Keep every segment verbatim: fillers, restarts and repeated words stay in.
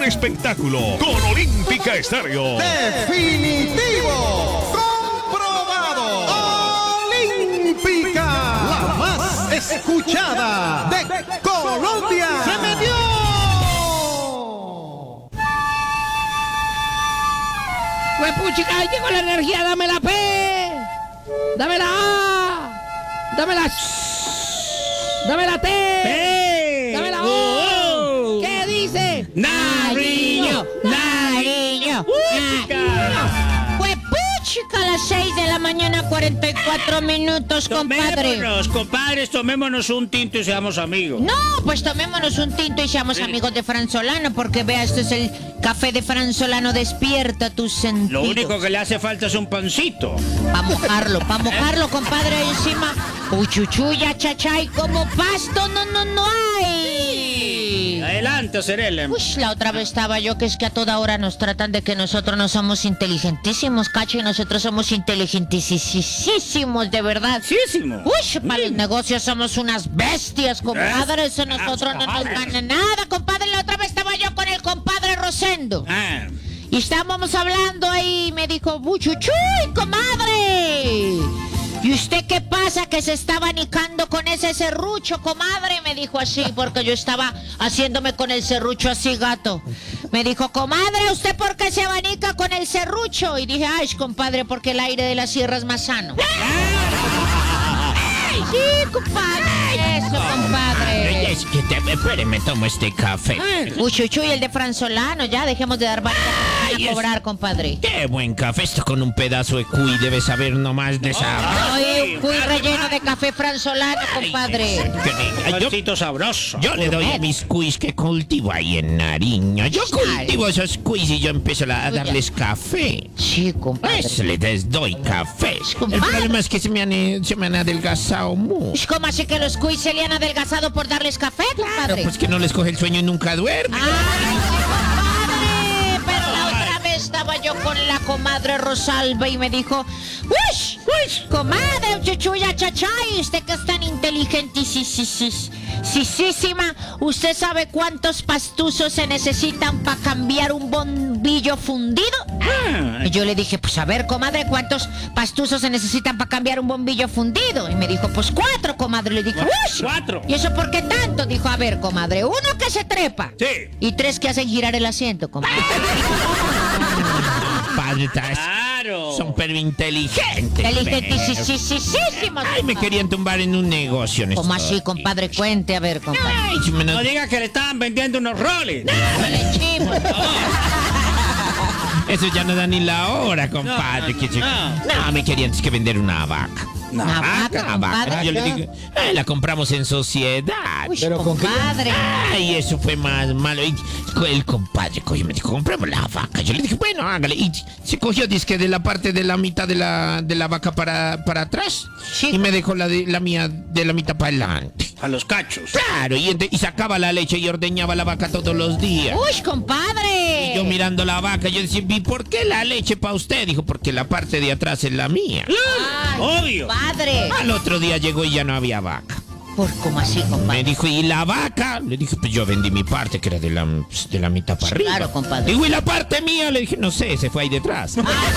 un espectáculo con Olímpica Estéreo. ¡Definitivo! ¡Comprobado! ¡Olímpica! La más escuchada de Colombia. ¡Se metió! Pues puchica, ahí llegó la energía, dame la P, dame la A, dame la S, dame la T, P, dame la O. O. ¿Qué dice? Nariño, Nariño, puchica. Pues puchica, a las seis de la mañana, cuarenta y cuatro minutos, compadre. Tomémonos, compadres, tomémonos un tinto y seamos amigos. No, pues tomémonos un tinto y seamos Sí. amigos de Fran Solano, porque vea, esto es el café de Fran Solano, despierta tus sentidos. Lo único que le hace falta es un pancito. Pa' mojarlo, pa' mojarlo, compadre, ahí encima. Uchuchuya, chachay, como pasto, no, no, no hay. Adelante, Cerela. Uy, la otra vez estaba yo, que es que a toda hora nos tratan de que nosotros no somos inteligentísimos, cacho, y nosotros somos inteligentísimos, de verdad. Muchísimo. Uy, para los negocios somos unas bestias, compadre, eso nosotros no nos gana nada, compadre. La otra vez estaba yo con el compadre Rosendo. Ah, Y estábamos hablando ahí y me dijo, ¡Buchuchuy, comadre! ¿Y usted qué pasa que se estaba anicando con ese serrucho, comadre? Me dijo así, porque yo estaba haciéndome con el serrucho así, gato. Me dijo, comadre, ¿usted por qué se abanica con el serrucho? Y dije, ay, compadre, porque el aire de la sierra es más sano. Sí, compadre, eso, compadre. Es que te, espere, me tomo este café. Uchuchuy, el de Fran Solano, ya dejemos de dar barcas a cobrar, compadre. Qué buen café, esto con un pedazo de cuy debe saber nomás de esa... Ay, un cuy relleno de café Fran Solano, compadre. Yo, pancito sabroso. yo le doy a mis cuis que cultivo ahí en Nariño. Yo cultivo esos cuis y yo empiezo a darles café. Sí, compadre. Eso les doy café. El Compadre. problema es que se me han, se me han adelgazado mucho. ¿Cómo así que los cuis se le han adelgazado por darles café, compadre? Pues que no les coge el sueño y nunca duermen. ¡Ay, compadre! Pero la otra vez estaba yo con la comadre Rosalba y me dijo, ¡Ush! ¡Ush! Comadre, chuchuya, chachay, usted que es tan inteligente, sí, sí, sí, sí, sí, sí, ma. ¿Usted sabe cuántos pastuzos se necesitan para cambiar un bombillo fundido? Y yo le dije, pues a ver, comadre, ¿cuántos pastuzos se necesitan para cambiar un bombillo fundido? Y me dijo, pues cuatro, comadre. Le dije, ¡ush! Cuatro. ¿Y eso por qué tanto? Dijo, a ver, comadre, uno que se trepa. Sí. Y tres que hacen girar el asiento, comadre. Padre, tas- Claro. son pero inteligentes. Inteligentísimos. Ay, me querían tumbar en un negocio. en ¿Cómo esto. así, compadre? Cuente, a ver, compadre. Ay, si me no- No diga que le estaban vendiendo unos roles. Dale, chivo. Eso ya no da ni la hora, compadre. No, que se- no. no, me querían es que vender una vaca. Una vaca, Una vaca. compadre. Yo le dije, "Ay, la compramos en sociedad. Uy, compadre. Ay, eso fue más malo. Y el compadre cogió y me dijo, compramos la vaca. Yo le dije, bueno, hágale. Y se cogió, disque de la parte de la mitad de la, de la vaca para, para atrás. Sí. Y me dejó la, de, la mía de la mitad para adelante. A los cachos. Claro, y, ente- y sacaba la leche y ordeñaba la vaca todos los días. Uy, compadre. Y yo mirando la vaca, yo decía, ¿y por qué la leche para usted? Dijo, porque la parte de atrás es la mía. Ay, Obvio. Padre. Al otro día llegó y ya no había vaca. ¿Por cómo así, Me compadre? dijo, ¿y la vaca? Le dije, pues yo vendí mi parte, que era de la, pues, de la mitad para arriba. Claro, compadre. Digo, ¿y la parte mía? Le dije, no sé, se fue ahí detrás.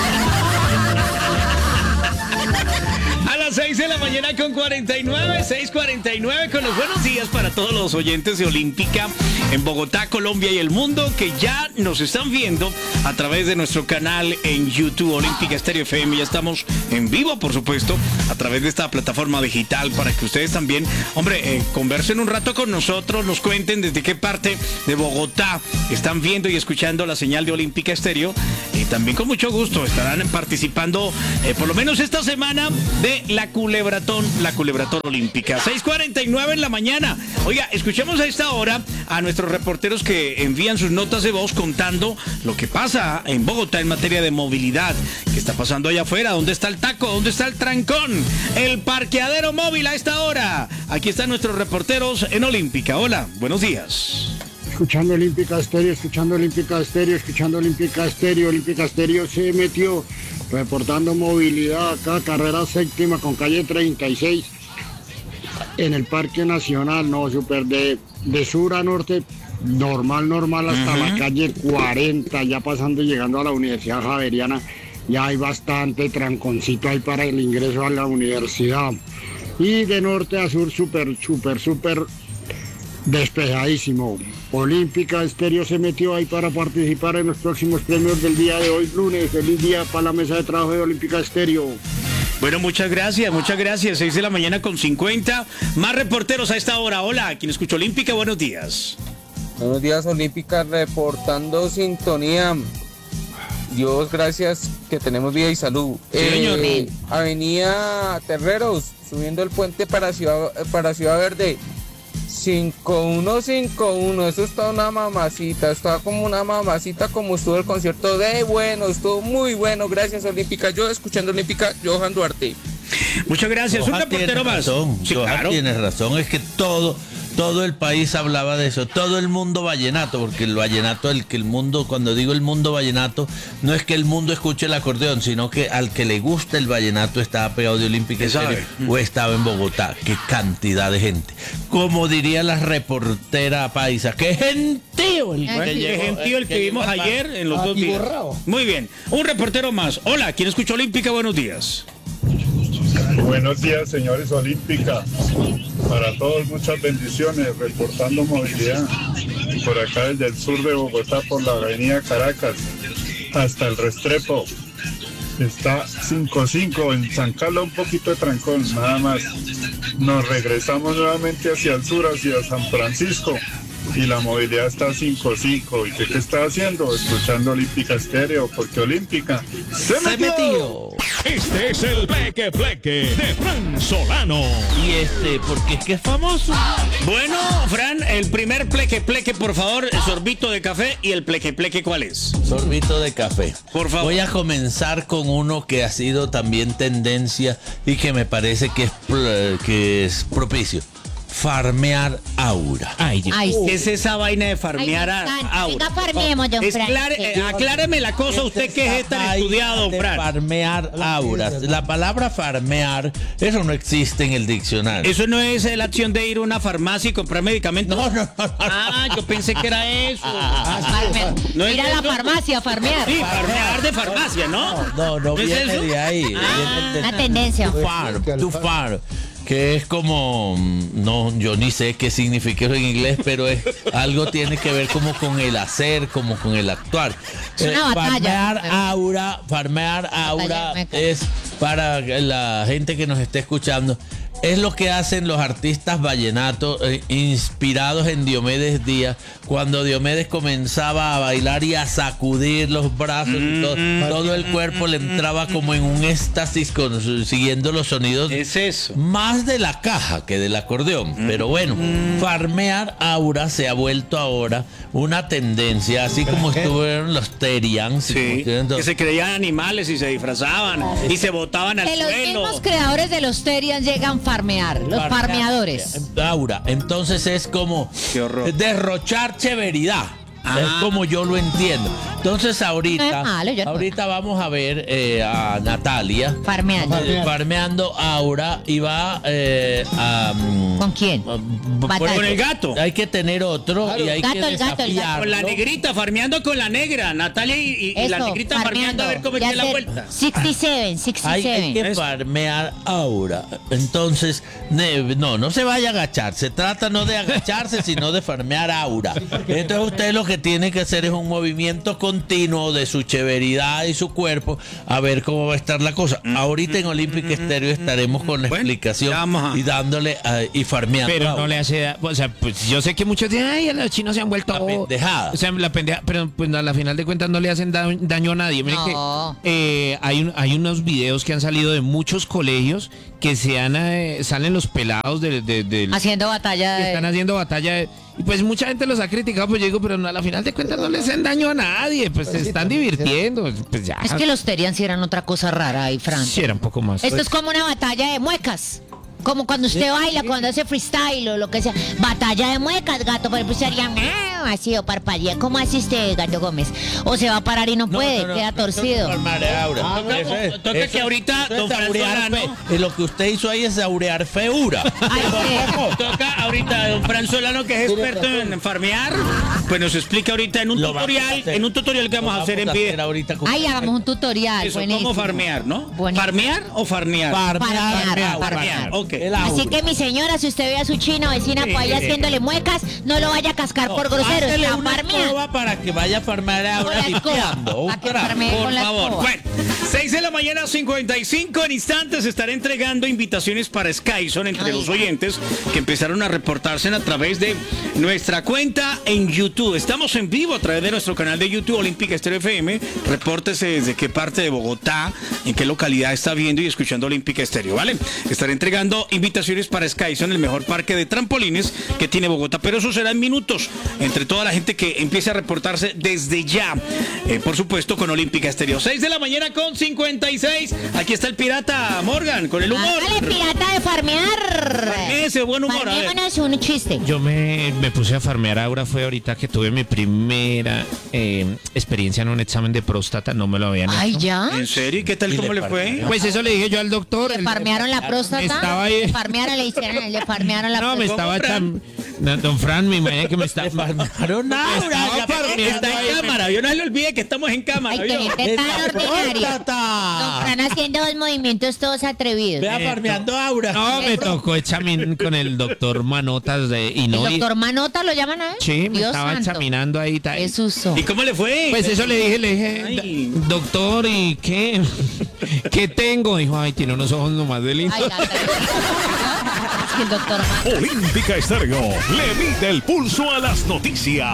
A las seis de la mañana con cuarenta y nueve, seis cuarenta y nueve, con los buenos días para todos los oyentes de Olímpica en Bogotá, Colombia y el mundo que ya nos están viendo a través de nuestro canal en YouTube, Olímpica Estéreo F M. Ya estamos en vivo, por supuesto, a través de esta plataforma digital para que ustedes también, hombre, eh, conversen un rato con nosotros, nos cuenten desde qué parte de Bogotá están viendo y escuchando la señal de Olímpica Estéreo. Y también con mucho gusto estarán participando, eh, por lo menos esta semana, de la Culebratón, la Culebratón Olímpica. seis cuarenta y nueve en la mañana. Oiga, escuchemos a esta hora a nuestros reporteros que envían sus notas de voz contando lo que pasa en Bogotá en materia de movilidad. ¿Qué está pasando allá afuera? ¿Dónde está el taco? ¿Dónde está el trancón? El parqueadero móvil a esta hora. Aquí están nuestros reporteros en Olímpica. Hola, buenos días. Escuchando Olímpica Estéreo, escuchando Olímpica Estéreo, escuchando Olímpica Estéreo, Olímpica Estéreo se metió reportando movilidad acá, carrera séptima con calle treinta y seis en el Parque Nacional, no, súper de, de sur a norte, normal, normal, hasta Ujú. la calle cuarenta, ya pasando y llegando a la Universidad Javeriana, ya hay bastante tranconcito ahí para el ingreso a la universidad. Y de norte a sur, súper, súper, súper despejadísimo. Olímpica Estéreo se metió ahí para participar en los próximos premios del día de hoy, lunes. Feliz día para la mesa de trabajo de Olímpica Estéreo. Bueno, muchas gracias, muchas gracias. seis de la mañana con cincuenta. Más reporteros a esta hora. Hola, quien escucha Olímpica, buenos días. Buenos días, Olímpica, reportando sintonía. Dios, gracias que tenemos vida y salud. Sí, señor. Avenida Terreros, subiendo el puente para Ciudad, para Ciudad Verde. cinco uno cinco uno, eso está una mamacita, está como una mamacita como estuvo el concierto de bueno, estuvo muy bueno, gracias Olímpica. Yo escuchando Olímpica, Johan Duarte. Muchas gracias. Un Johan reportero tiene más. razón, Sí, Johan claro. tiene razón, es que todo, todo el país hablaba de eso, todo el mundo vallenato, porque el vallenato, el que el mundo, cuando digo el mundo vallenato, no es que el mundo escuche el acordeón, sino que al que le gusta el vallenato estaba pegado de Olímpica ¿Qué sabe? Estéreo o estaba en Bogotá. Qué cantidad de gente. Como diría la reportera paisa, qué gentío el Bueno, que qué llegó, gentío el que llegó vimos a- ayer en los dos días. Muy bien. Un reportero más. Hola, quien escucha Olímpica, buenos días. Buenos días, señores Olímpica. Para todos, muchas bendiciones. Reportando movilidad por acá desde el sur de Bogotá, por la avenida Caracas, hasta el Restrepo. Está cinco cinco, en San Carlos un poquito de trancón, nada más. Nos regresamos nuevamente hacia el sur, hacia San Francisco. Y la movilidad está cinco cinco. ¿Y qué, qué está haciendo? Escuchando Olímpica Estéreo, porque Olímpica se, Se metió. Este es el Pleque Pleque de Fran Solano. Y este, porque es que es famoso. Bueno, Fran, el primer pleque pleque, por favor, el sorbito de café y el pleque pleque, ¿cuál es? Sorbito de café. Por favor. Voy a comenzar con uno que ha sido también tendencia y que me parece que es, pr- que es propicio. Farmear aura. Ay, Dios. Ay, ¿Qué sí. es esa vaina de farmear Ay, me a encanta. Aura? Venga, farmeemos, don Fran. Esclare- eh, acláreme la cosa, usted que es tan Vaina estudiado, de Fran. Farmear auras. La palabra farmear, eso no existe en el diccionario. Eso no es eh, la acción de ir a una farmacia y comprar medicamentos. No, no, no, no. Ah, yo pensé que era eso. Farmear. ¿No es Ir a la eso? farmacia a farmear. Sí, farmear de farmacia, ¿no? No, no ¿No es viene eso? de ahí. viene de- Una tendencia. To farm, to farm, que es como, mm, no, yo ni sé qué significa eso en inglés, pero es algo tiene que ver como con el hacer, como con el actuar. Es una batalla. Farmear aura, farmear aura de meca. es para la gente que nos esté escuchando. Es lo que hacen los artistas vallenatos eh, inspirados en Diomedes Díaz, cuando Diomedes comenzaba a bailar y a sacudir los brazos y todo, todo el cuerpo le entraba como en un éxtasis con, siguiendo los sonidos Es eso. más de la caja que del acordeón. Pero bueno, farmear aura se ha vuelto ahora una tendencia, así como estuvieron los Terians. y como Sí, estuvieron que los- se creían animales y se disfrazaban y se botaban al Que los suelo. mismos creadores de los Terians llegan a farmear, los Farmear. farmeadores. Aura, entonces es como Qué horror. derrochar severidad. Ah. Es como yo lo entiendo. Entonces ahorita, No es malo, yo no- ahorita vamos a ver eh, a Natalia Farmeando. eh, farmeando aura y va eh, a mm, ¿Con quién? a- Batalla. Con el gato. Hay que tener otro y hay Gato, que el gato, el gato. desafiarlo. Con la negrita, farmeando con la negra. Natalia y, y- y la Eso, negrita farmeando a ver cómo Y es la hacer vuelta. sesenta y siete, sesenta y Hay, hay siete. que farmear aura. Entonces, ne- no, no se vaya a agachar. Se trata no de agacharse, sino de farmear aura. Entonces usted lo que tiene que hacer es un movimiento continuo de su cheveridad y su cuerpo a ver cómo va a estar la cosa. Ahorita en Olímpica Estéreo estaremos con la Bueno, explicación ya vamos a- y dándole a- y farmeando Pero no aura. le hace, da- o sea, pues yo sé que muchos dicen, ay, los chinos se han vuelto La pendejada. O sea, la pendeja, pero pues a la final de cuentas no le hacen da- daño a nadie. Miren No. que eh, hay, un- hay unos videos que han salido de muchos colegios que se han, eh, salen los pelados de, de- del- Haciendo batalla que de... están haciendo batalla de- y pues mucha gente los ha criticado, pues yo digo, pero no, a la final de cuentas no le hacen daño a nadie, pues se están divirtiendo, pues ya. Es que los Terians sí eran otra cosa rara ahí, Fran. Sí, era un poco más. Esto es como una batalla de muecas. Como cuando usted baila, cuando hace freestyle o lo que sea. Batalla de muecas, gato. Por ejemplo, sería... así o parpadea. ¿Cómo hace usted, Gato Gómez? O se va a parar y no, puede, no, no, queda no, torcido. no, no, no, Aura. Ah, toca- Eso es- toca eso- que ahorita eso es don Fran aurear Solano- fe- y lo que usted hizo ahí es aurear feura. Ay, sí. Toca ahorita don Fran Solano, que es experto en farmear, pues nos explica ahorita en un Lo vamos a tutorial, hacer. en un tutorial que Lo vamos a hacer en video. ahorita con- Ay, hagamos un tutorial. Eso, buenísimo. ¿cómo farmear, no? Buenísimo. ¿Farmear o farnear? Farmear, farmear, farmear. ok. El Así aura. que mi señora, si usted ve a su china o vecina por ahí Sí. haciéndole muecas, no lo vaya a cascar por grosero, Pásele está una farmeando. escoba para que vaya a farmear ahora Con la escoba, limpiando. Un para que crack. farmee Por con la favor. escoba. Bueno, seis de la mañana, cincuenta y cinco. En instantes estaré entregando invitaciones para Skyson entre Ay. los oyentes que empezaron a reportarse a través de nuestra cuenta en YouTube. Estamos en vivo a través de nuestro canal de YouTube Olímpica Estéreo F M. Repórtese desde qué parte de Bogotá, en qué localidad está viendo y escuchando Olímpica Estéreo, ¿vale? Estaré entregando invitaciones para Skyson, el mejor parque de trampolines que tiene Bogotá, pero eso será en minutos entre toda la gente que empiece a reportarse desde ya. Eh, por supuesto, con Olímpica Estéreo. seis de la mañana con cincuenta y seis. Aquí está el pirata Morgan con el humor. Hágale, pirata de farmear. Ese buen humor. A ver. Farmémonos un chiste. Yo me, me puse a farmear, Aura, fue ahorita que tuve mi primera eh, experiencia en un examen de próstata, no me lo habían hecho. Ay, ¿ya? ¿En serio? ¿Y qué tal? Y ¿Cómo le le fue? farmearon. Pues eso le dije yo al doctor. ¿Le el- farmearon la próstata? Estaba ahí. Le farmearon, le hicieron, le farmearon la No, me próstata. estaba cham... No, don Fran, me imagino que me está... Farmearon Aura. Estaba ya- farmeando Está ahí, en cámara. Yo no se le olvide que estamos en cámara. Ay, qué ¿vio? gente tan Esa ordinaria. próstata. Don Fran haciendo dos movimientos todos atrevidos. Vea farmeando Aura. No, me tocó examen con el doctor Manotas de... Y ¿El no, y- doctor Manota lo llaman a él? Sí, me Dios estaba santo. examinando ahí. ta- Qué susto. ¿Y cómo le fue? Pues eso le dije, le dije, Ay. doctor, ¿y qué? ¿Qué tengo? Dijo, ay, tiene unos ojos nomás de lindo. Ay, la es que el doctor Manota. Olímpica Estéreo le mide el pulso a las noticias.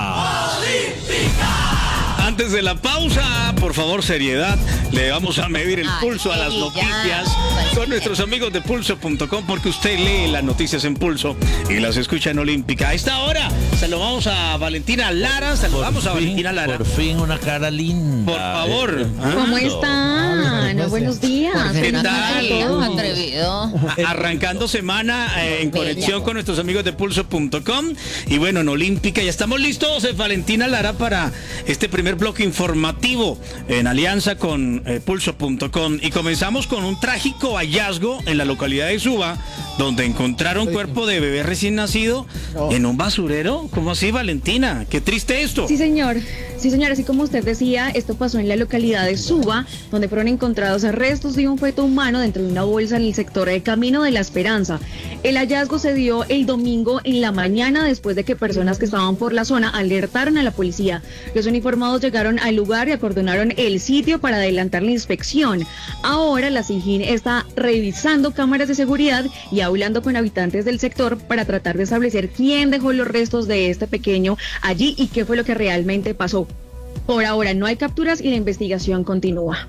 Antes de la pausa, por favor, seriedad. Le vamos a medir el Ay, pulso a las sí, ya. noticias con nuestros amigos de pulso punto com, porque usted lee las noticias en Pulso y las escucha en Olímpica. A esta hora saludamos a Valentina Lara. Saludamos a Por fin, Valentina Lara. Por fin una cara linda. Por favor. Eh, ¿Ah? ¿Cómo están? Buenos días. ¿Qué Buenas tal? tardes, atrevido. Arrancando semana eh, en conexión con nuestros amigos de Pulso punto com. Y bueno, en Olímpica ya estamos listos, eh, Valentina Lara, para este primer bloque informativo en alianza con eh, Pulso punto com. Y comenzamos con un trágico hallazgo en la localidad de Suba, donde encontraron cuerpo de bebé recién nacido en un basurero. ¿Cómo así, Valentina? Qué triste esto. Sí, señor. Sí, señor. Así como usted decía, esto pasó en la localidad de Suba, donde fueron encontrados restos de un feto humano dentro de una bolsa en el sector de Camino de la Esperanza. El hallazgo se dio el domingo en la mañana después de que personas que estaban por la zona alertaron a la policía. Los uniformados llegaron al lugar y acordonaron el sitio para adelantar la inspección. Ahora la SIGIN está revisando cámaras de seguridad y hablando con habitantes del sector para tratar de establecer quién dejó los restos de este pequeño allí y qué fue lo que realmente pasó. Por ahora no hay capturas y la investigación continúa.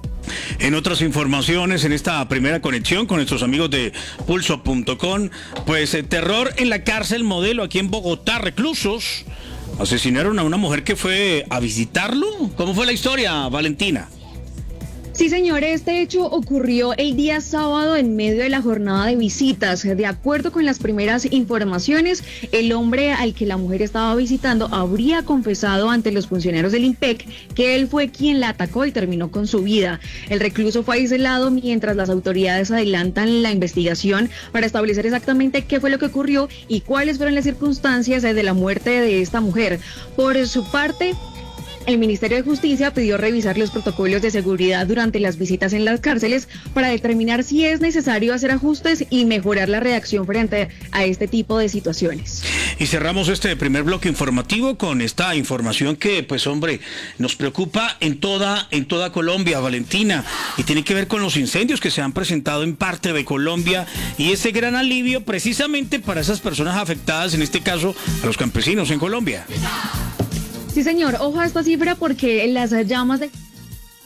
En otras informaciones, en esta primera conexión con nuestros amigos de Pulso punto com, pues eh, terror en la cárcel Modelo aquí en Bogotá. Reclusos asesinaron a una mujer que fue a visitarlo. ¿Cómo fue la historia, Valentina? Sí, señor, este hecho ocurrió el día sábado en medio de la jornada de visitas. De acuerdo con las primeras informaciones, el hombre al que la mujer estaba visitando habría confesado ante los funcionarios del IMPEC que él fue quien la atacó y terminó con su vida. El recluso fue aislado mientras las autoridades adelantan la investigación para establecer exactamente qué fue lo que ocurrió y cuáles fueron las circunstancias de la muerte de esta mujer. Por su parte, el Ministerio de Justicia pidió revisar los protocolos de seguridad durante las visitas en las cárceles para determinar si es necesario hacer ajustes y mejorar la reacción frente a este tipo de situaciones. Y cerramos este primer bloque informativo con esta información que, pues hombre, nos preocupa en toda, en toda Colombia, Valentina, y tiene que ver con los incendios que se han presentado en parte de Colombia y ese gran alivio precisamente para esas personas afectadas, en este caso a los campesinos en Colombia. Sí, señor, ojo a esta cifra porque las llamas de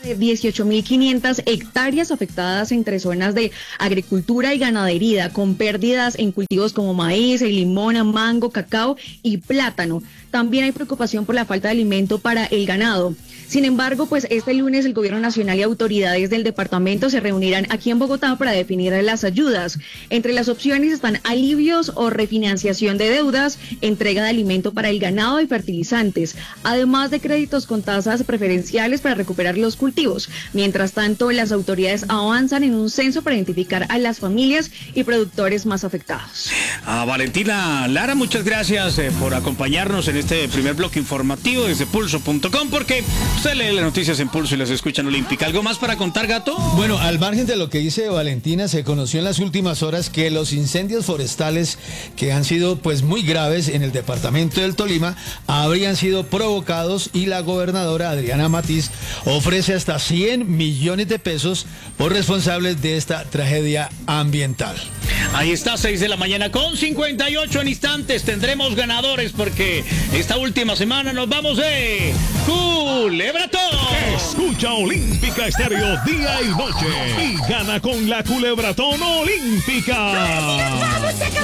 dieciocho mil quinientas hectáreas afectadas entre zonas de agricultura y ganadería, con pérdidas en cultivos como maíz, limón, mango, cacao y plátano. También hay preocupación por la falta de alimento para el ganado. Sin embargo, pues este lunes el Gobierno Nacional y autoridades del departamento se reunirán aquí en Bogotá para definir las ayudas. Entre las opciones están alivios o refinanciación de deudas, entrega de alimento para el ganado y fertilizantes, además de créditos con tasas preferenciales para recuperar los cultivos. Mientras tanto, las autoridades avanzan en un censo para identificar a las familias y productores más afectados. A Valentina Lara, muchas gracias eh, por acompañarnos en este primer bloque informativo desde pulso punto com, porque usted lee las noticias en Pulso y las escucha en Olímpica. ¿Algo más para contar, Gato? Bueno, al margen de lo que dice Valentina, se conoció en las últimas horas que los incendios forestales que han sido pues muy graves en el departamento del Tolima habrían sido provocados, y la gobernadora Adriana Matiz ofrece hasta cien millones de pesos por responsables de esta tragedia ambiental. Ahí está, seis de la mañana con cincuenta y ocho. En instantes tendremos ganadores, porque esta última semana nos vamos de Culebratón. Escucha Olímpica Estéreo día y noche y gana con la Culebratón Olímpica.